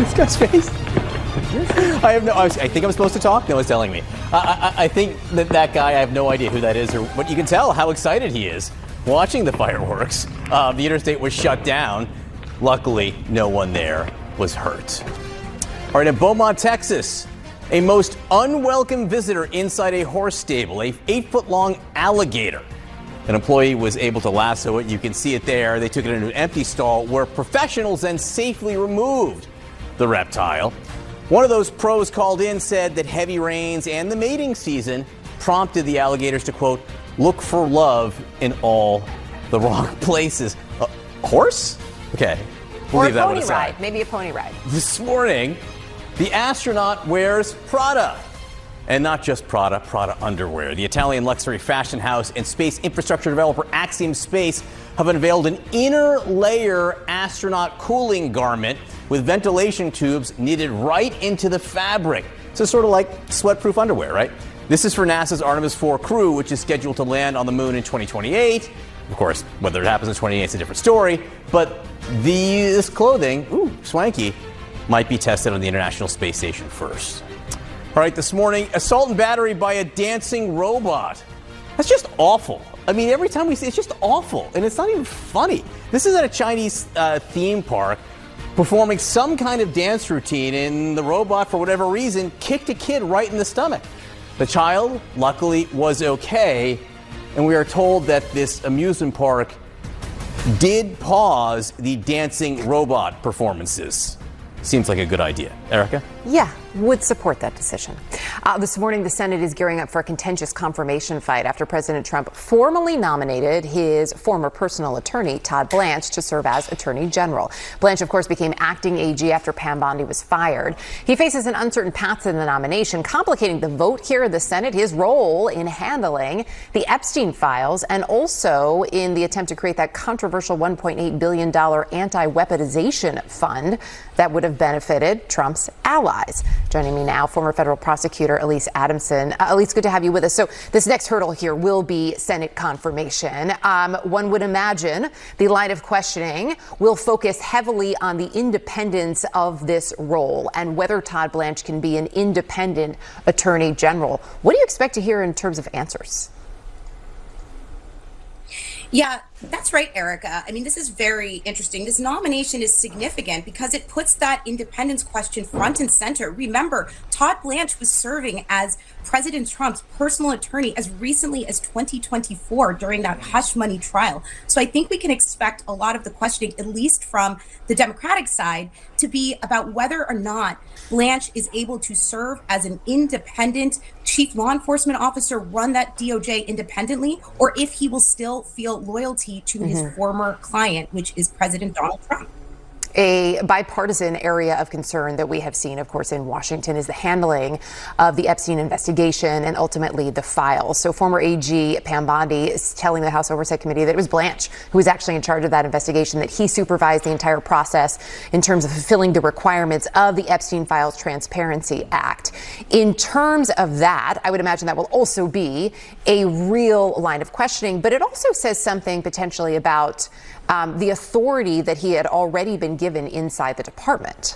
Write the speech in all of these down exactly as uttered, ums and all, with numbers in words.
This guy's face. I have no. I, was, I think I'm supposed to talk. No one's telling me. I, I, I think that that guy. I have no idea who that is, or but you can tell how excited he is watching the fireworks. Uh, the interstate was shut down. Luckily, no one there was hurt. All right, in Beaumont, Texas, a most unwelcome visitor inside a horse stable. A eight-foot-long alligator. An employee was able to lasso it. You can see it there. They took it into an empty stall where professionals then safely removed the reptile. One of those pros called in said that heavy rains and the mating season prompted the alligators to, quote, look for love in all the wrong places. A horse? Okay. We'll or leave a that pony one aside. ride. Maybe a pony ride. This morning, the astronaut wears Prada. And not just Prada, Prada underwear. The Italian luxury fashion house and space infrastructure developer Axiom Space have unveiled an inner layer astronaut cooling garment with ventilation tubes knitted right into the fabric. So sort of like sweat-proof underwear, right? This is for NASA's Artemis four crew, which is scheduled to land on the moon in twenty twenty-eight. Of course, whether it happens in twenty-eight is a different story. But this clothing, ooh, swanky, might be tested on the International Space Station first. All right, this morning, assault and battery by a dancing robot. That's just awful. I mean, every time we see it, it's just awful. And it's not even funny. This is at a Chinese uh, theme park performing some kind of dance routine, and the robot, for whatever reason, kicked a kid right in the stomach. The child, luckily, was okay. And we are told that this amusement park did pause the dancing robot performances. Seems like a good idea. Erica? Yeah, would support that decision. Uh, this morning, the Senate is gearing up for a contentious confirmation fight after President Trump formally nominated his former personal attorney, Todd Blanche, to serve as Attorney General. Blanche, of course, became acting A G after Pam Bondi was fired. He faces an uncertain path to the nomination, complicating the vote here in the Senate, his role in handling the Epstein files, and also in the attempt to create that controversial one point eight billion dollars anti-weaponization fund that would have benefited Trump's allies. Joining me now, former federal prosecutor Elise Adamson. Uh, Elise, good to have you with us. So this next hurdle here will be Senate confirmation. Um, one would imagine the line of questioning will focus heavily on the independence of this role and whether Todd Blanche can be an independent attorney general. What do you expect to hear in terms of answers? Yeah, that's right, Erica. I mean, this is very interesting. This nomination is significant because it puts that independence question front and center. Remember, Todd Blanche was serving as President Trump's personal attorney as recently as twenty twenty-four during that hush money trial. So I think we can expect a lot of the questioning, at least from the Democratic side, to be about whether or not Blanche is able to serve as an independent chief law enforcement officer, run that D O J independently, or if he will still feel loyalty to mm-hmm. his former client, which is President Donald Trump. A bipartisan area of concern that we have seen, of course, in Washington is the handling of the Epstein investigation and ultimately the files. So former A G Pam Bondi is telling the House Oversight Committee that it was Blanche who was actually in charge of that investigation, that he supervised the entire process in terms of fulfilling the requirements of the Epstein Files Transparency Act. In terms of that, I would imagine that will also be a real line of questioning, but it also says something potentially about Um, the authority that he had already been given inside the department.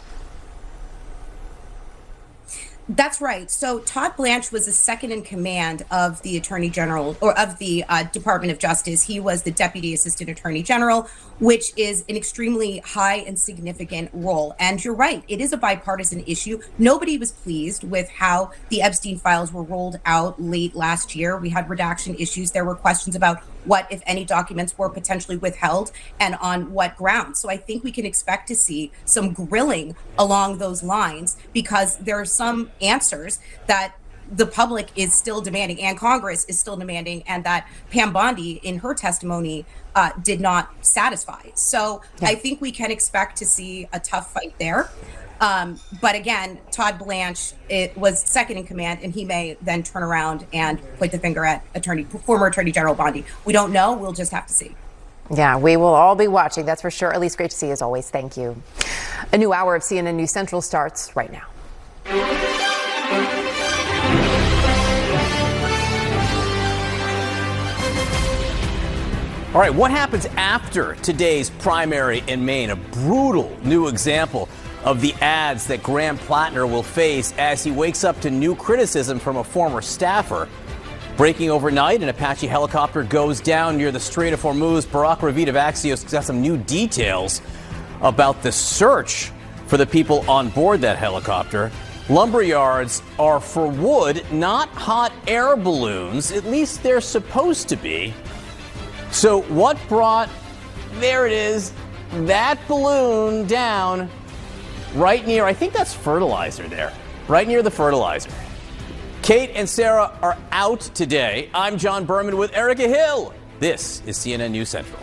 That's right. So Todd Blanche was the second in command of the Attorney General, or of the uh, Department of Justice. He was the Deputy Assistant Attorney General, which is an extremely high and significant role. And you're right, it is a bipartisan issue. Nobody was pleased with how the Epstein files were rolled out late last year. We had redaction issues. There were questions about what, if any, documents were potentially withheld and on what grounds. So I think we can expect to see some grilling along those lines, because there are some answers that the public is still demanding and Congress is still demanding, and that Pam Bondi in her testimony uh, did not satisfy. So yeah. I think we can expect to see a tough fight there. Um, but again, Todd Blanche, it was second in command, and he may then turn around and point the finger at attorney, former Attorney General Bondi. We don't know. We'll just have to see. Yeah, we will all be watching. That's for sure. Elise, great to see you as always. Thank you. A new hour of C N N News Central starts right now. All right, what happens after today's primary in Maine? A brutal new example of the ads that Graham Plattner will face as he wakes up to new criticism from a former staffer. Breaking overnight, an Apache helicopter goes down near the Strait of Hormuz. Barak Ravid of Axios has got some new details about the search for the people on board that helicopter. Lumber yards are for wood, not hot air balloons. At least they're supposed to be. So what brought, there it is, that balloon down right near, I think that's fertilizer there, right near the fertilizer. Kate and Sarah are out today. I'm John Berman with Erica Hill. This is C N N News Central.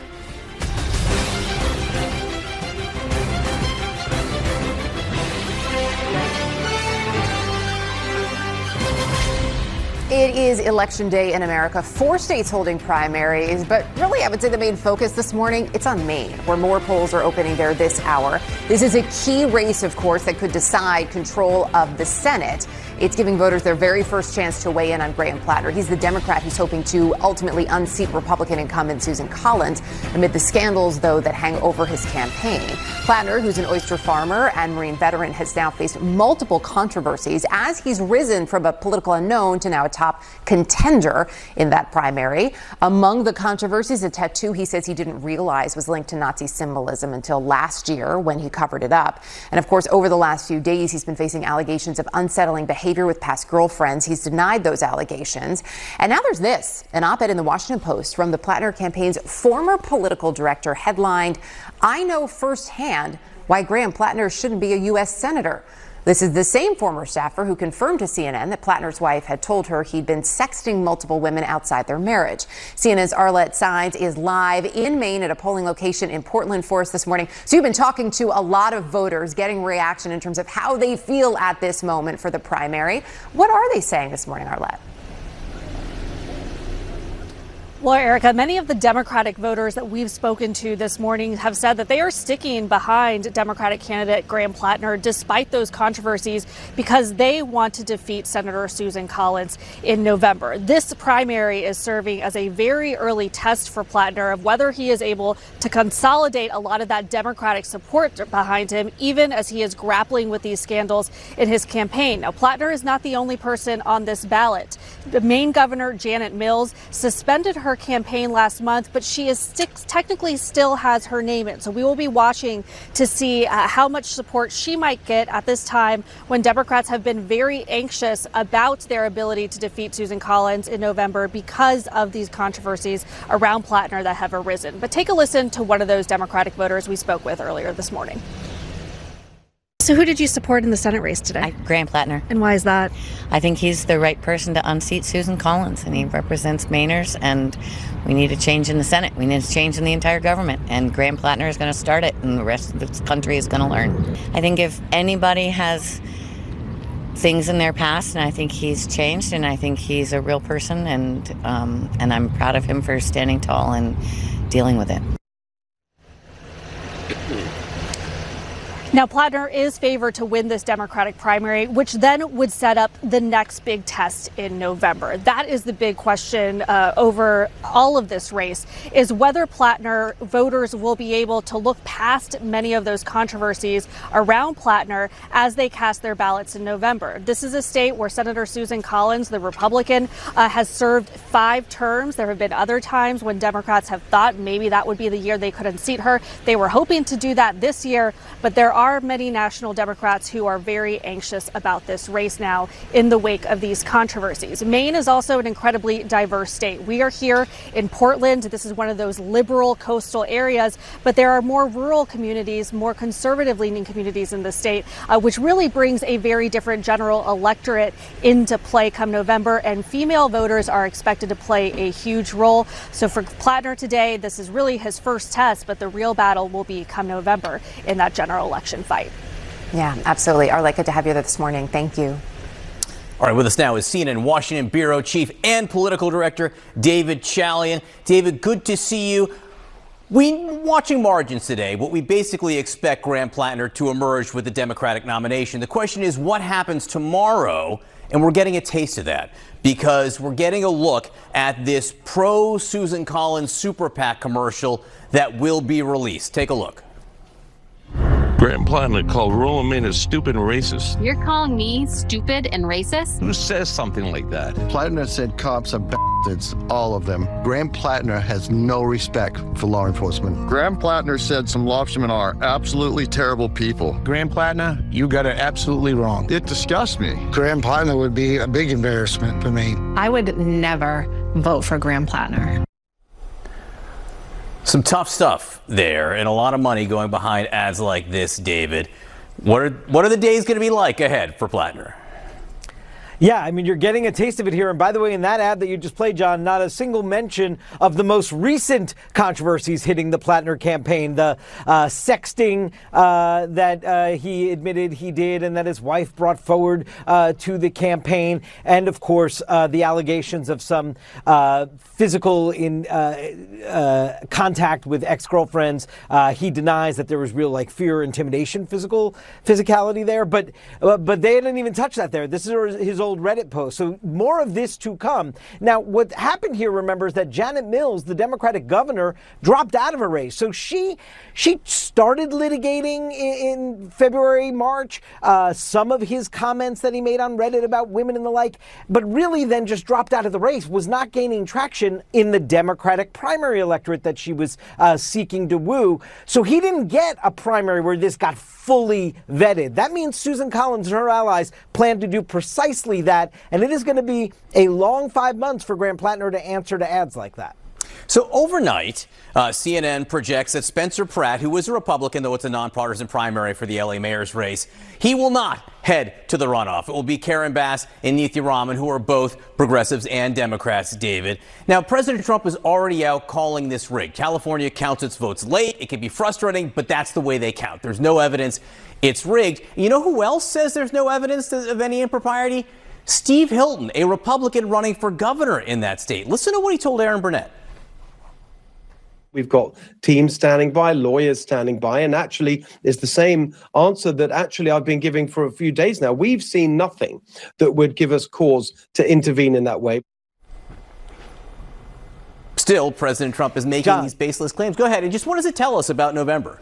It is election day in America. Four states holding primaries, but really I would say the main focus this morning, it's on Maine, where more polls are opening there this hour. This is a key race, of course, that could decide control of the Senate. It's giving voters their very first chance to weigh in on Graham Plattner. He's the Democrat who's hoping to ultimately unseat Republican incumbent Susan Collins amid the scandals, though, that hang over his campaign. Plattner, who's an oyster farmer and Marine veteran, has now faced multiple controversies as he's risen from a political unknown to now a top contender in that primary. Among the controversies, a tattoo he says he didn't realize was linked to Nazi symbolism until last year when he covered it up. And of course, over the last few days, he's been facing allegations of unsettling behavior with past girlfriends. He's denied those allegations. And now there's this, an op-ed in the Washington Post from the Plattner campaign's former political director, headlined, "I know firsthand why Graham Plattner shouldn't be a U S senator." This is the same former staffer who confirmed to C N N that Plattner's wife had told her he'd been sexting multiple women outside their marriage. C N N's Arlette Saenz is live in Maine at a polling location in Portland for us this morning. So you've been talking to a lot of voters, getting reaction in terms of how they feel at this moment for the primary. What are they saying this morning, Arlette? Well, Erica, many of the Democratic voters that we've spoken to this morning have said that they are sticking behind Democratic candidate Graham Plattner despite those controversies because they want to defeat Senator Susan Collins in November. This primary is serving as a very early test for Plattner of whether he is able to consolidate a lot of that Democratic support behind him, even as he is grappling with these scandals in his campaign. Now, Plattner is not the only person on this ballot. The Maine Governor Janet Mills suspended her campaign last month, but she is st- technically still has her name in. So we will be watching to see uh, how much support she might get at this time when Democrats have been very anxious about their ability to defeat Susan Collins in November because of these controversies around Plattner that have arisen. But take a listen to one of those Democratic voters we spoke with earlier this morning. So who did you support in the Senate race today? I, Graham Plattner. And why is that? I think he's the right person to unseat Susan Collins, and he represents Mainers, and we need a change in the Senate. We need a change in the entire government, and Graham Plattner is going to start it, and the rest of the country is going to learn. I think if anybody has things in their past, and I think he's changed, and I think he's a real person, and um, and I'm proud of him for standing tall and dealing with it. Now, Plattner is favored to win this Democratic primary, which then would set up the next big test in November. That is the big question uh, over all of this race, is whether Plattner voters will be able to look past many of those controversies around Plattner as they cast their ballots in November. This is a state where Senator Susan Collins, the Republican, uh, has served five terms. There have been other times when Democrats have thought maybe that would be the year they could unseat her. They were hoping to do that this year, but there are are many national Democrats who are very anxious about this race now in the wake of these controversies. Maine is also an incredibly diverse state. We are here in Portland. This is one of those liberal coastal areas, but there are more rural communities, more conservative leaning communities in the state, uh, which really brings a very different general electorate into play come November, and female voters are expected to play a huge role. So for Plattner today, this is really his first test, but the real battle will be come November in that general election fight. Yeah, absolutely. Arlette, good to have you there this morning. Thank you. All right, with us now is C N N Washington Bureau Chief and Political Director David Chalian. David, good to see you. We watching margins today, but we basically expect Graham Plattner to emerge with the Democratic nomination. The question is what happens tomorrow, and we're getting a taste of that because we're getting a look at this pro-Susan Collins Super PAC commercial that will be released. Take a look. Graham Plattner called Roland Maynard stupid and racist. You're calling me stupid and racist? Who says something like that? Plattner said cops are bastards, all of them. Graham Plattner has no respect for law enforcement. Graham Plattner said some longshoremen are absolutely terrible people. Graham Plattner, you got it absolutely wrong. It disgusts me. Graham Plattner would be a big embarrassment for me. I would never vote for Graham Plattner. Some tough stuff there, and a lot of money going behind ads like this, David. What are, what are the days going to be like ahead for Plattner? Yeah, I mean, you're getting a taste of it here. And by the way, in that ad that you just played, John, not a single mention of the most recent controversies hitting the Plattner campaign. The uh, sexting uh, that uh, he admitted he did and that his wife brought forward uh, to the campaign. And, of course, uh, the allegations of some uh, physical in uh, uh, contact with ex-girlfriends. Uh, he denies that there was real, like, fear, intimidation, physical physicality there. But, uh, but they didn't even touch that there. This is his old Reddit post. So more of this to come. Now, what happened here, remember, is that Janet Mills, the Democratic governor, dropped out of a race. So she she started litigating in, in February, March, uh, some of his comments that he made on Reddit about women and the like, but really then just dropped out of the race, was not gaining traction in the Democratic primary electorate that she was uh, seeking to woo. So he didn't get a primary where this got fully vetted. That means Susan Collins and her allies plan to do precisely that, and it is going to be a long five months for Graham Plattner to answer to ads like that. So overnight, uh, C N N projects that Spencer Pratt, who is a Republican, though it's a nonpartisan primary for the L A mayor's race, he will not head to the runoff. It will be Karen Bass and Nithya Raman, who are both progressives and Democrats, David. Now, President Trump is already out calling this rigged. California counts its votes late. It can be frustrating, but that's the way they count. There's no evidence it's rigged. You know who else says there's no evidence of any impropriety? Steve Hilton, a Republican running for governor in that state. Listen to what he told Aaron Burnett. We've got teams standing by, lawyers standing by, and actually it's the same answer that actually I've been giving for a few days now. We've seen nothing that would give us cause to intervene in that way. Still, President Trump is making John. these baseless claims. Go ahead. And just what does it tell us about November?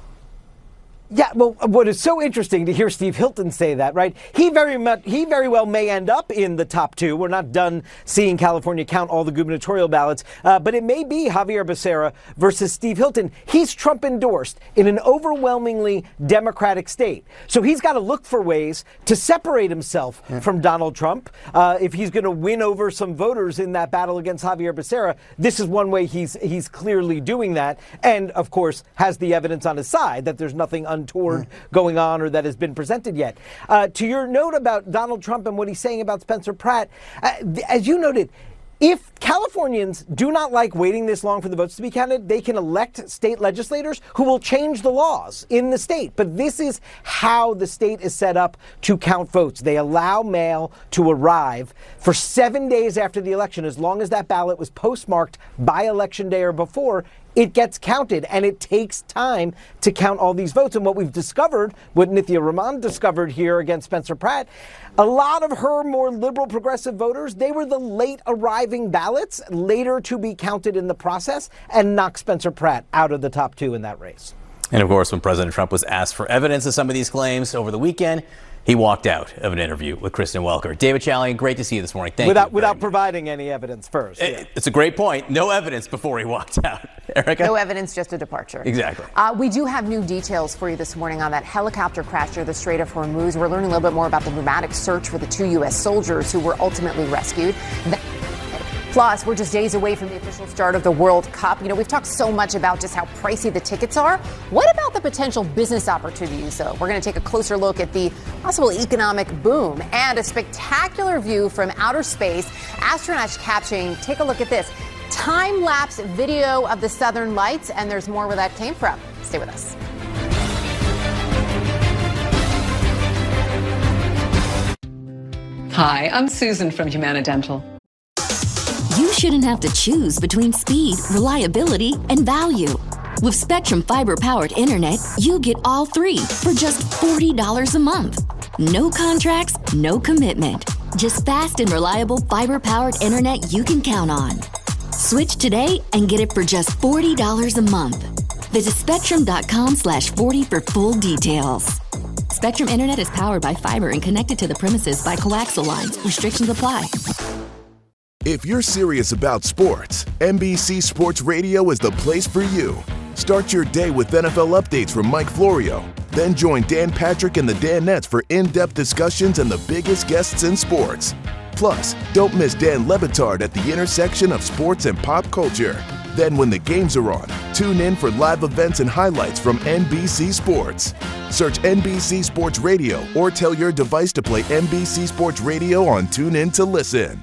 Yeah, well, what is so interesting to hear Steve Hilton say that, right? He very much, he very well may end up in the top two. We're not done seeing California count all the gubernatorial ballots, uh, but it may be Javier Becerra versus Steve Hilton. He's Trump endorsed in an overwhelmingly Democratic state. So he's got to look for ways to separate himself yeah. from Donald Trump. Uh, if he's going to win over some voters in that battle against Javier Becerra, this is one way he's he's clearly doing that. And, of course, has the evidence on his side that there's nothing untoward mm. going on or that has been presented yet. Uh, to your note about Donald Trump and what he's saying about Spencer Pratt, uh, as you noted, if Californians do not like waiting this long for the votes to be counted, they can elect state legislators who will change the laws in the state. But this is how the state is set up to count votes. They allow mail to arrive for seven days after the election, as long as that ballot was postmarked by Election Day or before. It gets counted, and it takes time to count all these votes. And what we've discovered, what Nithya Raman discovered here against Spencer Pratt, a lot of her more liberal progressive voters, they were the late arriving ballots, later to be counted in the process, and knocked Spencer Pratt out of the top two in that race. And of course, when President Trump was asked for evidence of some of these claims over the weekend, he walked out of an interview with Kristen Welker. David Chalian, great to see you this morning. Thank without, you. Without providing any evidence first. It, yeah. It's a great point. No evidence before he walked out. Erica? No evidence, just a departure. Exactly. Uh, we do have new details for you this morning on that helicopter crash near the Strait of Hormuz. We're learning a little bit more about the dramatic search for the two U S soldiers who were ultimately rescued. That Plus, we're just days away from the official start of the World Cup. You know, we've talked so much about just how pricey the tickets are. What about the potential business opportunities, though? We're going to take a closer look at the possible economic boom and a spectacular view from outer space. Astronauts capturing, take a look at this, time-lapse video of the Southern Lights, and there's more where that came from. Stay with us. Hi, I'm Susan from Humana Dental. You shouldn't have to choose between speed, reliability, and value. With Spectrum Fiber-powered internet, you get all three for just forty dollars a month. No contracts, no commitment. Just fast and reliable fiber-powered internet you can count on. Switch today and get it for just forty dollars a month. Visit spectrum.com slash 40 for full details. Spectrum Internet is powered by fiber and connected to the premises by coaxial lines. Restrictions apply. If you're serious about sports, N B C Sports Radio is the place for you. Start your day with N F L updates from Mike Florio. Then join Dan Patrick and the Danettes for in-depth discussions and the biggest guests in sports. Plus, don't miss Dan Le Batard at the intersection of sports and pop culture. Then when the games are on, tune in for live events and highlights from N B C Sports. Search N B C Sports Radio or tell your device to play N B C Sports Radio on TuneIn to listen.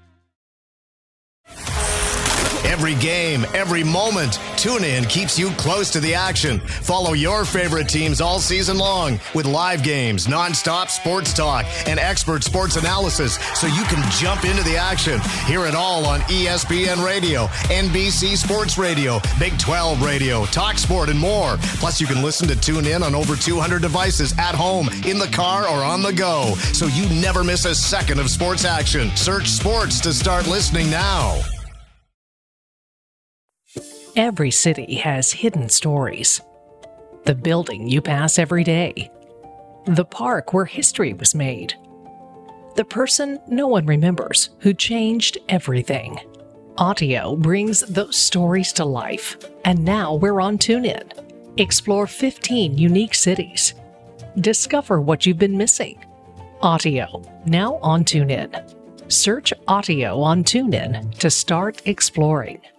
Every game, every moment, TuneIn keeps you close to the action. Follow your favorite teams all season long with live games, nonstop sports talk, and expert sports analysis so you can jump into the action. Hear it all on E S P N Radio, N B C Sports Radio, Big twelve Radio, Talk Sport, and more. Plus, you can listen to TuneIn on over two hundred devices at home, in the car, or on the go, so you never miss a second of sports action. Search sports to start listening now. Every city has hidden stories. The building you pass every day. The park where history was made. The person no one remembers who changed everything. Audio brings those stories to life. And now we're on TuneIn. Explore fifteen unique cities. Discover what you've been missing. Audio, now on TuneIn. Search Audio on TuneIn to start exploring.